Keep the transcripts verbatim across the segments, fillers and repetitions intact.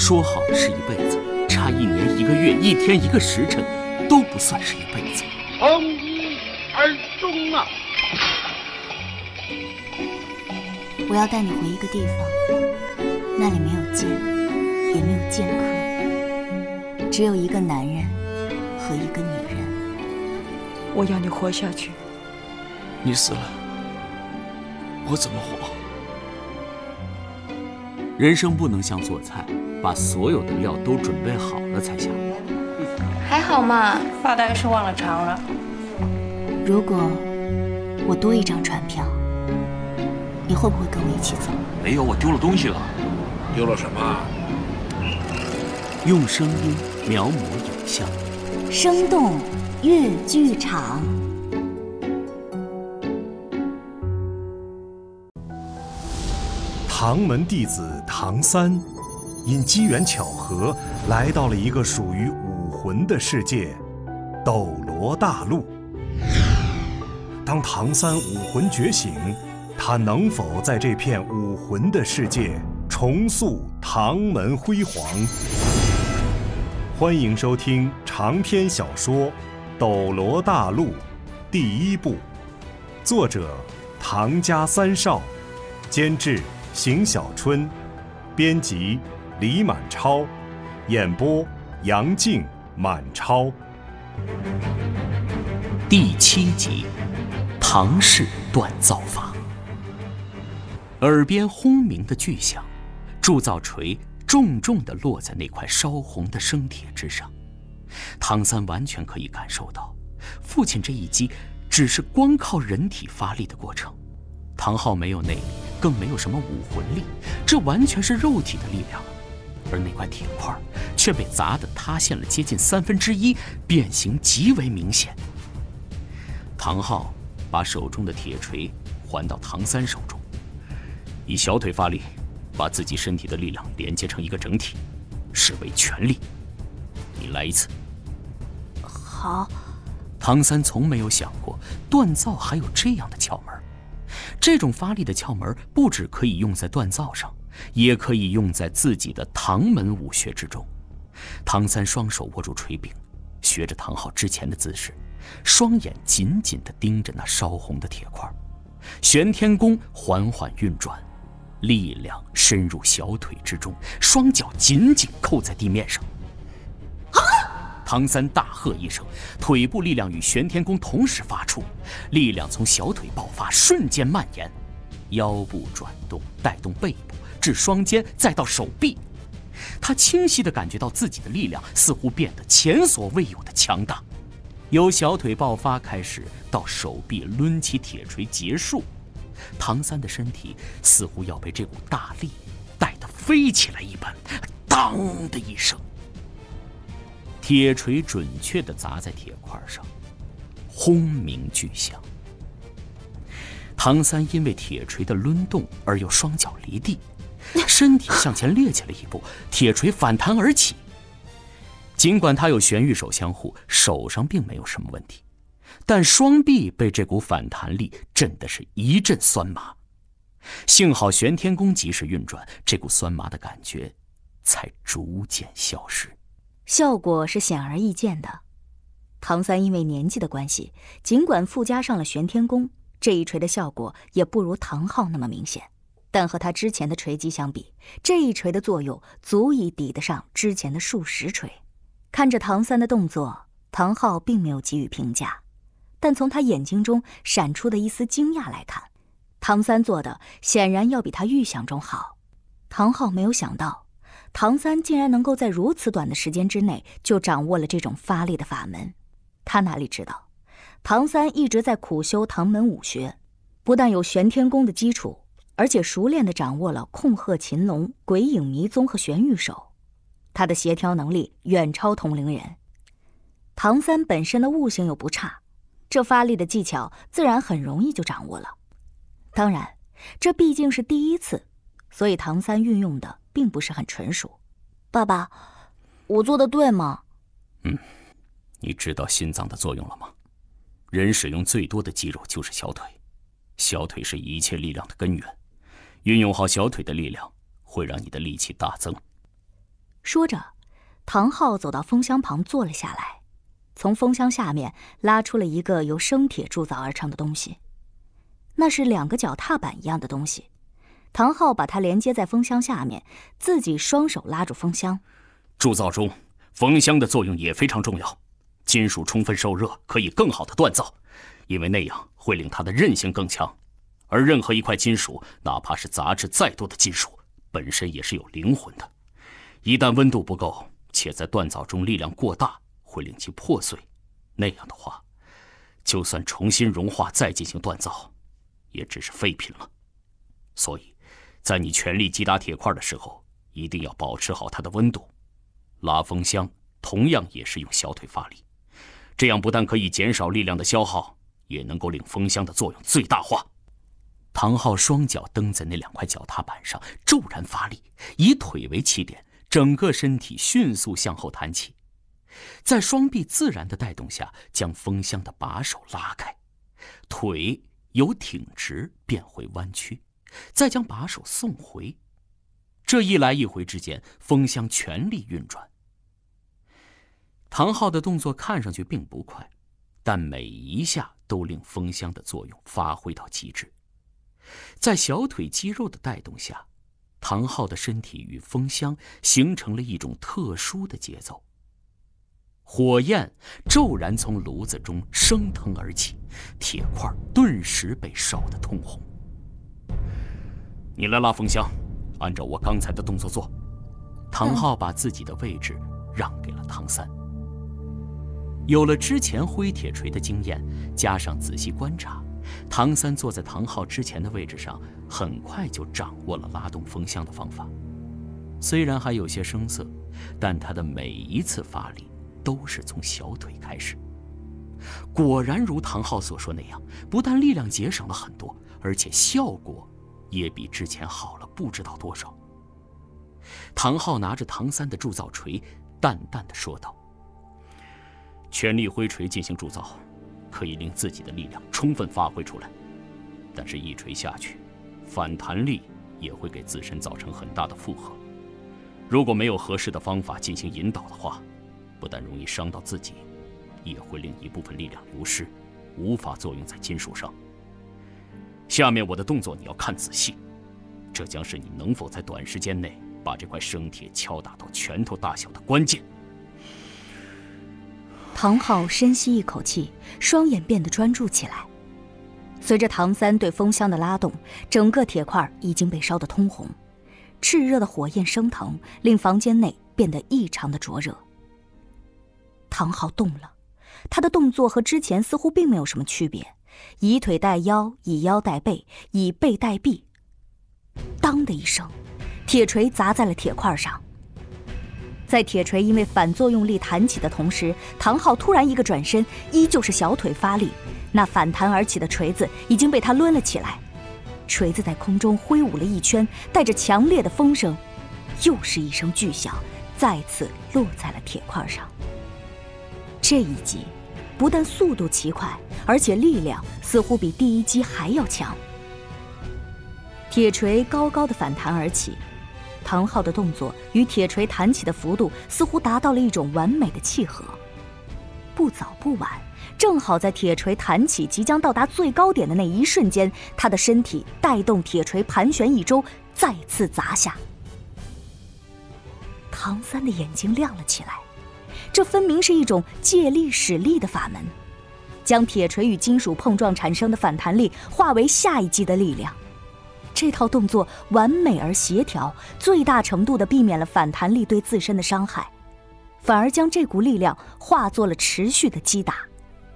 说好了是一辈子，差一年一个月，一天一个时辰，都不算是一辈子。 从一而终啊！ 我要带你回一个地方，那里没有剑，也没有剑客，只有一个男人和一个女人。 我要你活下去。 你死了，我怎么活？ 人生不能像做菜，把所有的料都准备好了才下锅。 还好嘛， 大概是忘了尝了。 如果我多一张船票，你会不会跟我一起走？ 没有，我丢了东西了。 丢了什么？ 用声音描摹影像， 生动粤剧场。 唐门弟子唐三，因机缘巧合来到了一个属于武魂的世界——斗罗大陆。当唐三武魂觉醒，他能否在这片武魂的世界重塑唐门辉煌？欢迎收听长篇小说《斗罗大陆》第一部，作者唐家三少，监制邢小春，编辑李满超，演播杨静、满超。 第七集，唐氏锻造法。耳边轰鸣的巨响，铸造锤重重地落在那块烧红的生铁之上。唐三完全可以感受到，父亲这一击只是光靠人体发力的过程。唐昊没有内力，更没有什么武魂力，这完全是肉体的力量。而那块铁块却被砸得塌陷了接近三分之一，变形极为明显。唐昊把手中的铁锤还到唐三手中，以小腿发力，把自己身体的力量连接成一个整体，视为全力。你来一次。 好。 唐三从没有想过锻造还有这样的窍门。这种发力的窍门不只可以用在锻造上，也可以用在自己的唐门武学之中。唐三双手握住锤柄，学着唐昊之前的姿势，双眼紧紧地盯着那烧红的铁块。玄天弓缓缓运转，力量深入小腿之中，双脚紧紧扣在地面上。唐三大喝一声，腿部力量与玄天弓同时发出，力量从小腿爆发，瞬间蔓延，腰部转动，带动背部，至双肩，再到手臂。他清晰地感觉到自己的力量似乎变得前所未有的强大，由小腿爆发开始，到手臂抡起铁锤结束。唐三的身体似乎要被这股大力带得飞起来一般，当的一声，铁锤准确地砸在铁块上，轰鸣巨响。唐三因为铁锤的抡动而又双脚离地，身体向前趔趄了一步，铁锤反弹而起。尽管他有玄玉手相护，手上并没有什么问题，但双臂被这股反弹力震得是一阵酸麻。幸好玄天弓及时运转，这股酸麻的感觉才逐渐消失。 效果是显而易见的。唐三因为年纪的关系，尽管附加上了玄天弓，这一锤的效果也不如唐昊那么明显，但和他之前的锤击相比，这一锤的作用足以抵得上之前的数十锤。看着唐三的动作，唐昊并没有给予评价，但从他眼睛中闪出的一丝惊讶来看，唐三做的显然要比他预想中好。唐昊没有想到，唐三竟然能够在如此短的时间之内就掌握了这种发力的法门。他哪里知道，唐三一直在苦修唐门武学，不但有玄天弓的基础，而且熟练地掌握了控鹤擒龙、鬼影迷踪和玄玉手。他的协调能力远超同龄人。唐三本身的悟性又不差，这发力的技巧自然很容易就掌握了。当然，这毕竟是第一次，所以唐三运用的并不是很纯熟。爸爸，我做的对吗？ 嗯，你知道心脏的作用了吗？人使用最多的肌肉就是小腿，小腿是一切力量的根源，运用好小腿的力量，会让你的力气大增。 说着，唐昊走到风箱旁坐了下来，从风箱下面拉出了一个由生铁铸造而成的东西。那是两个脚踏板一样的东西。唐昊把它连接在风箱下面，自己双手拉住风箱。 铸造中，风箱的作用也非常重要。金属充分受热，可以更好的锻造，因为那样会令它的韧性更强。而任何一块金属，哪怕是杂质再多的金属，本身也是有灵魂的。一旦温度不够，且在锻造中力量过大，会令其破碎。那样的话，就算重新融化再进行锻造，也只是废品了。所以，在你全力击打铁块的时候，一定要保持好它的温度。拉风箱同样也是用小腿发力，这样不但可以减少力量的消耗，也能够令风箱的作用最大化。唐昊双脚蹬在那两块脚踏板上，骤然发力，以腿为起点，整个身体迅速向后弹起，在双臂自然的带动下，将风箱的把手拉开，腿由挺直变回弯曲，再将把手送回。这一来一回之间，风箱全力运转。唐昊的动作看上去并不快，但每一下都令风箱的作用发挥到极致。在小腿肌肉的带动下，唐昊的身体与风箱形成了一种特殊的节奏。火焰骤然从炉子中升腾而起，铁块顿时被烧得通红。你来拉风箱，按照我刚才的动作做。唐昊把自己的位置让给了唐三。有了之前挥铁锤的经验，加上仔细观察，唐三坐在唐昊之前的位置上，很快就掌握了拉动风箱的方法。虽然还有些生涩，但他的每一次发力都是从小腿开始。果然如唐昊所说那样，不但力量节省了很多，而且效果也比之前好了不知道多少。唐昊拿着唐三的铸造锤，淡淡地说道：全力挥锤进行铸造，可以令自己的力量充分发挥出来，但是一锤下去，反弹力也会给自身造成很大的负荷。如果没有合适的方法进行引导的话，不但容易伤到自己，也会令一部分力量流失，无法作用在金属上。下面我的动作你要看仔细，这将是你能否在短时间内把这块生铁敲打到拳头大小的关键。 唐昊深吸一口气，双眼变得专注起来。随着唐三对风箱的拉动，整个铁块已经被烧得通红，炽热的火焰升腾，令房间内变得异常的灼热。唐昊动了，他的动作和之前似乎并没有什么区别，以腿带腰，以腰带背，以背带臂。当的一声，铁锤砸在了铁块上。在铁锤因为反作用力弹起的同时，唐昊突然一个转身，依旧是小腿发力，那反弹而起的锤子已经被他抡了起来。锤子在空中挥舞了一圈，带着强烈的风声，又是一声巨响，再次落在了铁块上。这一击不但速度奇快，而且力量似乎比第一击还要强。铁锤高高的反弹而起，唐昊的动作与铁锤弹起的幅度似乎达到了一种完美的契合。不早不晚，正好在铁锤弹起即将到达最高点的那一瞬间，他的身体带动铁锤盘旋一周，再次砸下。唐三的眼睛亮了起来，这分明是一种借力使力的法门，将铁锤与金属碰撞产生的反弹力化为下一击的力量。这套动作完美而协调，最大程度地避免了反弹力对自身的伤害，反而将这股力量化作了持续的击打。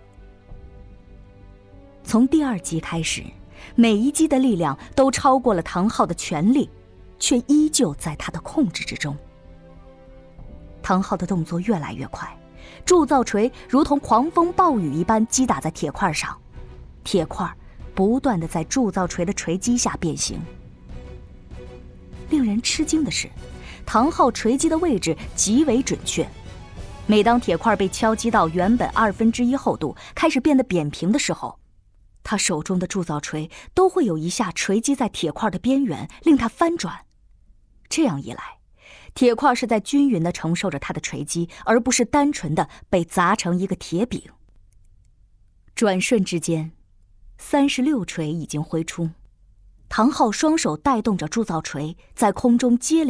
从第二击开始，每一击的力量都超过了唐昊的全力，却依旧在他的控制之中。唐昊的动作越来越快，铸造锤如同狂风暴雨一般击打在铁块上，铁块不断地在铸造锤的锤击下变形。令人吃惊的是，唐昊锤击的位置极为准确。每当铁块被敲击到原本二分之一厚度，开始变得扁平的时候，他手中的铸造锤都会有一下锤击在铁块的边缘，令它翻转。这样一来， 铁块是在均匀地承受着他的锤击，而不是单纯的被砸成一个铁饼。转瞬之间，三十六锤已经挥出，唐昊双手带动着铸造锤，在空中接连